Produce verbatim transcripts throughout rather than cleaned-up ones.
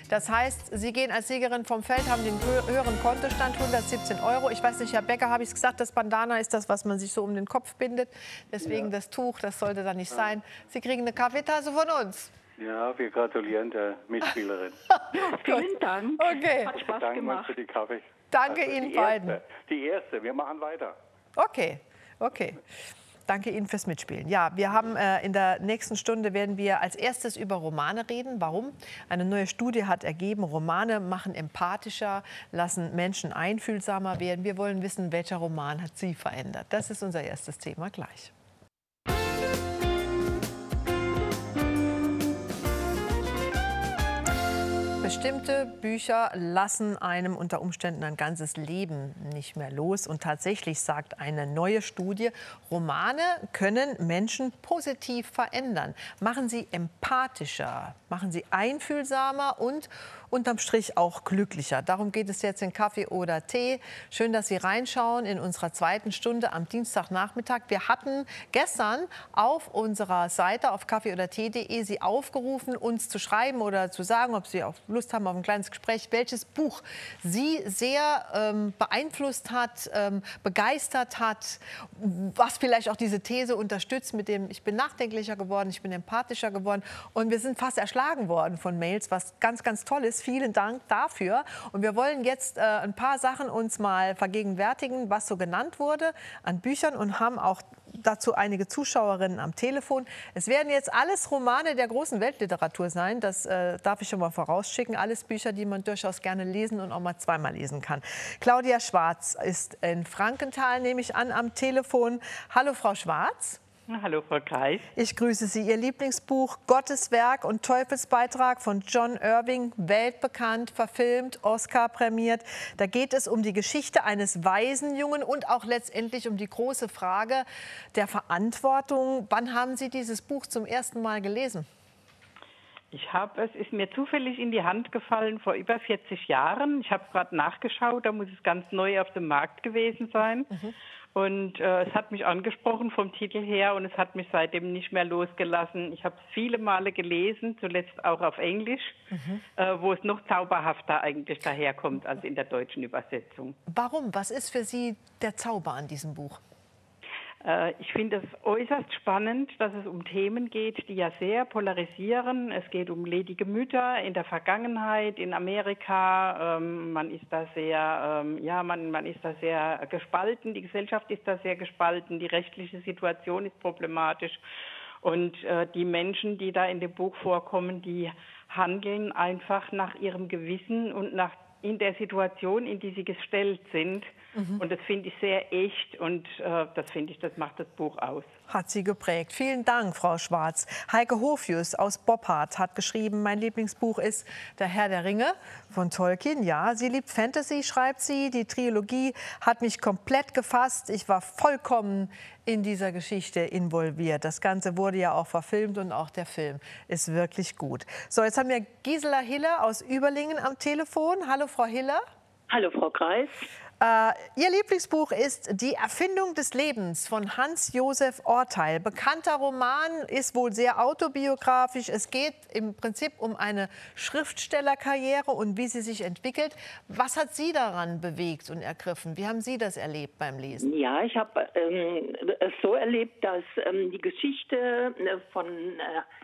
Das heißt, Sie gehen als Siegerin vom Feld, haben den höheren Kontostand, hundertsiebzehn Euro. Ich weiß nicht, Herr Becker, habe ich es gesagt, das Bandana ist das, was man sich so um den Kopf bindet. Deswegen ja. Das Tuch, das sollte da nicht ja. sein. Sie kriegen eine Kaffeetasse von uns. Ja, wir gratulieren der Mitspielerin. Vielen Dank. Okay. Hat Spaß Danke gemacht. für die Kaffee. Danke also Ihnen die beiden. Erste, die erste, wir machen weiter. Okay, okay. Danke Ihnen fürs Mitspielen. Ja, wir haben äh, in der nächsten Stunde werden wir als erstes über Romane reden. Warum? Eine neue Studie hat ergeben, Romane machen empathischer, lassen Menschen einfühlsamer werden. Wir wollen wissen, welcher Roman hat Sie verändert. Das ist unser erstes Thema gleich. Bestimmte Bücher lassen einem unter Umständen ein ganzes Leben nicht mehr los. Und tatsächlich sagt eine neue Studie, Romane können Menschen positiv verändern, machen sie empathischer, machen sie einfühlsamer und unterm Strich auch glücklicher. Darum geht es jetzt in Kaffee oder Tee. Schön, dass Sie reinschauen in unserer zweiten Stunde am Dienstagnachmittag. Wir hatten gestern auf unserer Seite auf kaffee oder tee punkt de Sie aufgerufen, uns zu schreiben oder zu sagen, ob Sie auf Lust haben auf ein kleines Gespräch, welches Buch Sie sehr ähm, beeinflusst hat, ähm, begeistert hat, was vielleicht auch diese These unterstützt mit dem, ich bin nachdenklicher geworden, ich bin empathischer geworden. Und wir sind fast erschlagen worden von Mails, was ganz, ganz toll ist. Vielen Dank dafür. Und wir wollen jetzt äh, ein paar Sachen uns mal vergegenwärtigen, was so genannt wurde an Büchern und haben auch dazu einige Zuschauerinnen am Telefon. Es werden jetzt alles Romane der großen Weltliteratur sein. Das äh, darf ich schon mal vorausschicken. Alles Bücher, die man durchaus gerne lesen und auch mal zweimal lesen kann. Claudia Schwarz ist in Frankenthal, nehme ich an, am Telefon. Hallo, Frau Schwarz. Hallo, Frau Kreis. Ich grüße Sie. Ihr Lieblingsbuch Gottes Werk und Teufelsbeitrag von John Irving, weltbekannt, verfilmt, Oscar prämiert. Da geht es um die Geschichte eines Waisenjungen und auch letztendlich um die große Frage der Verantwortung. Wann haben Sie dieses Buch zum ersten Mal gelesen? Ich habe, es ist mir zufällig in die Hand gefallen vor über vierzig Jahren. Ich habe gerade nachgeschaut, da muss es ganz neu auf dem Markt gewesen sein. Mhm. Und äh, es hat mich angesprochen vom Titel her und es hat mich seitdem nicht mehr losgelassen. Ich habe es viele Male gelesen, zuletzt auch auf Englisch, mhm. äh, wo es noch zauberhafter eigentlich daherkommt als in der deutschen Übersetzung. Warum? Was ist für Sie der Zauber an diesem Buch? Ich finde es äußerst spannend, dass es um Themen geht, die ja sehr polarisieren. Es geht um ledige Mütter in der Vergangenheit in Amerika. Ähm, man ist da sehr, ähm, ja, man, man ist da sehr gespalten. Die Gesellschaft ist da sehr gespalten. Die rechtliche Situation ist problematisch. Und äh, die Menschen, die da in dem Buch vorkommen, die handeln einfach nach ihrem Gewissen und nach in der Situation, in die sie gestellt sind. Mhm. Und das finde ich sehr echt und äh, das finde ich, das macht das Buch aus. Hat Sie geprägt. Vielen Dank, Frau Schwarz. Heike Hofius aus Boppard hat geschrieben, mein Lieblingsbuch ist Der Herr der Ringe von Tolkien. Ja, sie liebt Fantasy, schreibt sie. Die Trilogie hat mich komplett gefasst. Ich war vollkommen in dieser Geschichte involviert. Das Ganze wurde ja auch verfilmt und auch der Film ist wirklich gut. So, jetzt haben wir Gisela Hiller aus Überlingen am Telefon. Hallo, Frau Hiller. Hallo, Frau Kreis. Äh, Ihr Lieblingsbuch ist Die Erfindung des Lebens von Hans-Josef Orteil. Bekannter Roman, ist wohl sehr autobiografisch. Es geht im Prinzip um eine Schriftstellerkarriere und wie sie sich entwickelt. Was hat Sie daran bewegt und ergriffen? Wie haben Sie das erlebt beim Lesen? Ja, ich habe ähm, es so erlebt, dass ähm, die Geschichte von äh,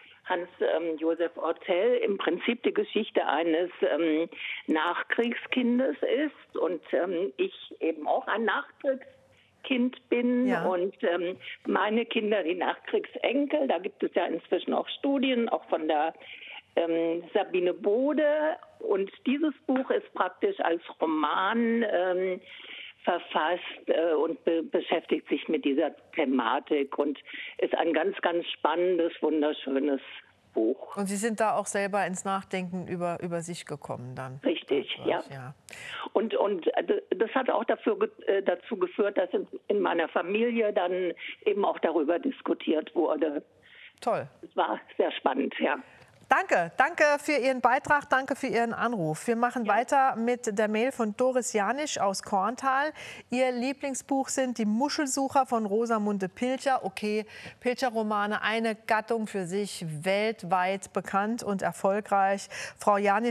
Hans-Josef Orteil im Prinzip die Geschichte eines ähm, Nachkriegskindes ist und ähm, ich eben auch ein Nachkriegskind bin ja. und ähm, meine Kinder, die Nachkriegsenkel, da gibt es ja inzwischen auch Studien, auch von der ähm, Sabine Bode, und dieses Buch ist praktisch als Roman ähm, verfasst äh, und be beschäftigt sich mit dieser Thematik und ist ein ganz, ganz spannendes, wunderschönes Buch. Und Sie sind da auch selber ins Nachdenken über, über sich gekommen dann? Richtig, ja. ja. Und, und das hat auch dafür, äh, dazu geführt, dass in, in meiner Familie dann eben auch darüber diskutiert wurde. Toll. Es war sehr spannend, ja. Danke, danke für Ihren Beitrag, danke für Ihren Anruf. Wir machen ja. weiter mit der Mail von Doris Janisch aus Korntal. Ihr Lieblingsbuch sind Die Muschelsucher von Rosamunde Pilcher. Okay, Pilcher-Romane, eine Gattung für sich, weltweit bekannt und erfolgreich. Frau Janisch